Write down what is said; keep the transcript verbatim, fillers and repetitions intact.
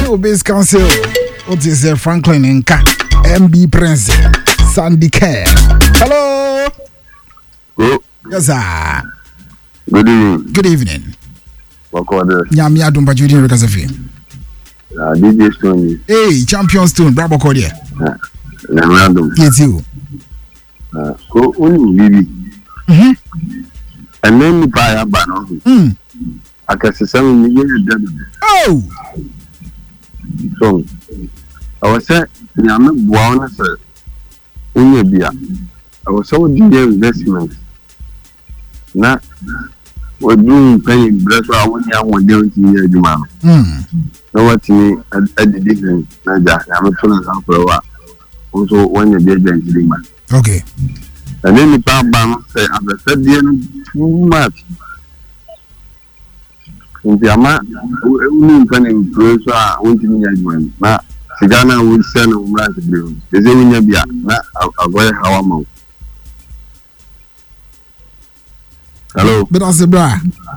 Obese Council. What is uh, Franklin Nka? M B Prince. Sandy Care. Hello. Hello. Yes, sir. Good evening. Good evening. Wakode. Nyami adumba judi rekasafi. Ah, D J Stone. Hey, Champion Stone, bravo Kodia. Ah, random. Yes, you. Ah, ko uni bibi. Mhm. And then the fire ban. Hmm. I can see some million dead. Oh. So, I was saying, Yama Buana sir. Unya Bia. I was so doing investment. Not we're doing paying breast. I want you one down to your demand. Hmm. No, what me at the different. I'm a full for a while. Also, when you're dead, man. Okay. And then the power bank say, I've said too much. In the amount, only can improve. I want to be a man. Now, Sigana will send a man to do. Is it when you be not a very how I'm. Hello. But as a bra.